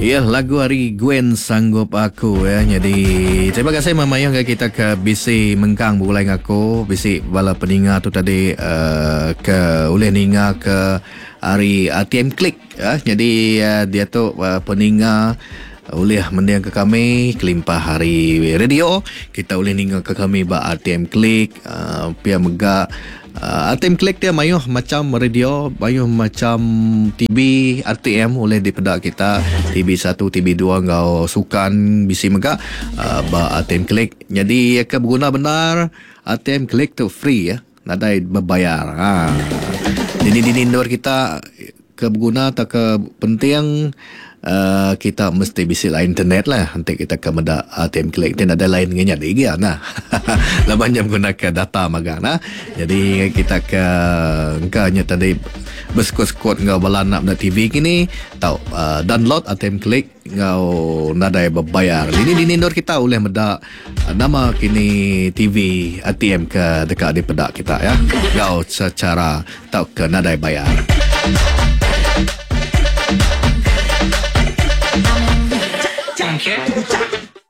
Ya, lagu hari Gwen Sanggup Aku ya. Jadi terima kasih Mama Yang kita ke bisi mengkang bulai aku bisi bala peninga tu tadi ke oleh ninga ke hari ATM Klik ya. Jadi dia tu peninga oleh mendiang ke kami kelimpah hari radio kita oleh ninga ke kami ba ATM Klik pia megak ATM Klik dia mayuh macam radio, mayuh macam TV RTM oleh di pedak kita TV1, TV2 ngau sukan bisi megak ba ATM Klik. Jadi ke berguna benar ATM Klik tu free ya, nadai berbayar. Dini indoor kita ke berguna tak ke penting kita mesti bisi lah internet lah nanti kita ke meda ATM Klik dan ada lain ngenya lagi nah laban jam gunakan data magang nah jadi kita ke engkanya tadi beskot-skot ngau balanap na TV kini tau download ATM Klik ngau nadai berbayar ini indoor kita oleh meda nama kini TV ATM ke dekat di pedak kita ya ngau secara tau ke nadai bayar.